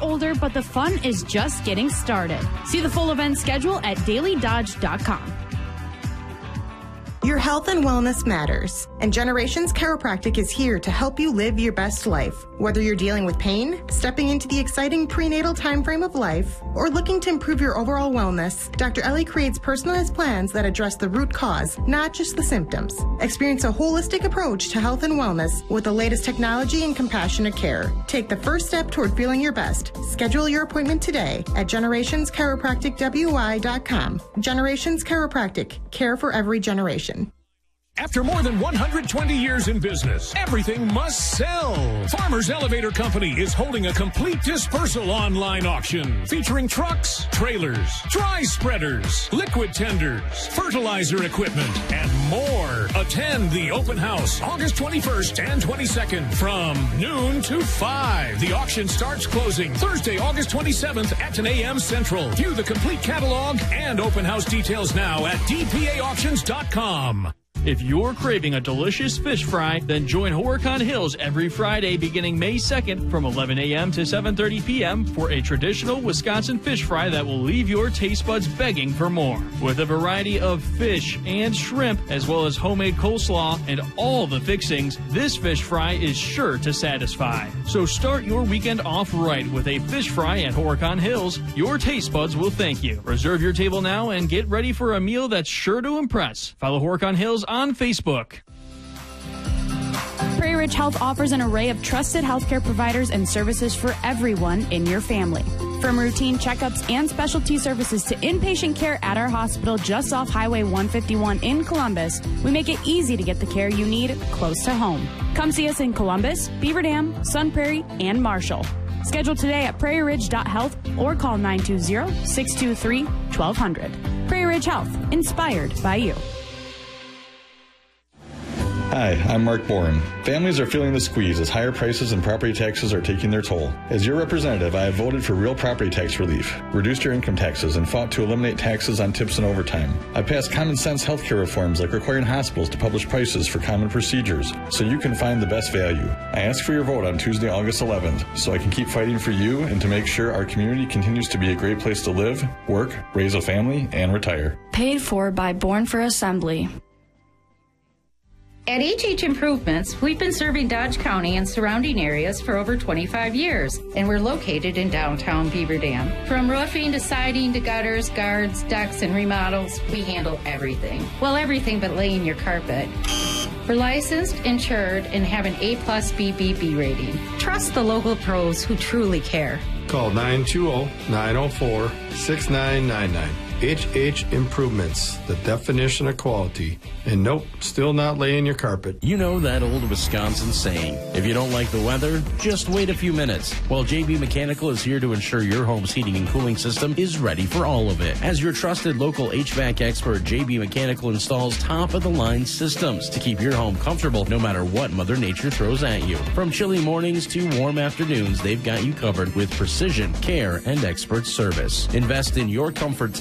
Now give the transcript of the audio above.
older, but the fun is just getting started. See the full event schedule at dailydodge.com. Your health and wellness matters, and Generations Chiropractic is here to help you live your best life. Whether you're dealing with pain, stepping into the exciting prenatal time frame of life, or looking to improve your overall wellness, Dr. Ellie creates personalized plans that address the root cause, not just the symptoms. Experience a holistic approach to health and wellness with the latest technology and compassionate care. Take the first step toward feeling your best. Schedule your appointment today at generationschiropracticwi.com. Generations Chiropractic, care for every generation. After more than 120 years in business, everything must sell. Farmers Elevator Company is holding a complete dispersal online auction featuring trucks, trailers, dry spreaders, liquid tenders, fertilizer equipment, and more. Attend the open house August 21st and 22nd from noon to 5. The auction starts closing Thursday, August 27th at 10 a.m. Central. View the complete catalog and open house details now at dpaauctions.com. If you're craving a delicious fish fry, then join Horicon Hills every Friday beginning May 2nd from 11 a.m. to 7:30 p.m. for a traditional Wisconsin fish fry that will leave your taste buds begging for more. With a variety of fish and shrimp, as well as homemade coleslaw and all the fixings, this fish fry is sure to satisfy. So start your weekend off right with a fish fry at Horicon Hills. Your taste buds will thank you. Reserve your table now and get ready for a meal that's sure to impress. Follow Horicon Hills on Facebook. Prairie Ridge Health offers an array of trusted healthcare providers and services for everyone in your family. From routine checkups and specialty services to inpatient care at our hospital just off Highway 151 in Columbus, we make it easy to get the care you need close to home. Come see us in Columbus, Beaver Dam, Sun Prairie, and Marshall. Schedule today at prairieridge.health or call 920-623-1200. Prairie Ridge Health, inspired by you. Hi, I'm Mark Boren. Families are feeling the squeeze as higher prices and property taxes are taking their toll. As your representative, I have voted for real property tax relief, reduced your income taxes, and fought to eliminate taxes on tips and overtime. I passed common sense healthcare reforms like requiring hospitals to publish prices for common procedures so you can find the best value. I ask for your vote on Tuesday, August 11th, so I can keep fighting for you and to make sure our community continues to be a great place to live, work, raise a family, and retire. Paid for by Born for Assembly. At HH Improvements, we've been serving Dodge County and surrounding areas for over 25 years, and we're located in downtown Beaver Dam. From roofing to siding to gutters, guards, decks, and remodels, we handle everything. Well, everything but laying your carpet. We're licensed, insured, and have an A+ BBB rating. Trust the local pros who truly care. Call 920-904-6999. HH Improvements, the definition of quality. And nope, still not laying your carpet. You know that old Wisconsin saying, if you don't like the weather, just wait a few minutes. Well, JB Mechanical is here to ensure your home's heating and cooling system is ready for all of it. As your trusted local HVAC expert, JB Mechanical installs top-of-the-line systems to keep your home comfortable no matter what Mother Nature throws at you. From chilly mornings to warm afternoons, they've got you covered with precision, care, and expert service. Invest in your comfort